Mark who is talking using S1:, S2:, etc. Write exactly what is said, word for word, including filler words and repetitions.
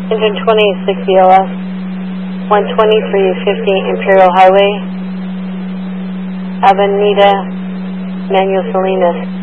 S1: Engine twenty, sixty L S, one twenty-three fifty Imperial Highway, Avenida Manuel Salinas.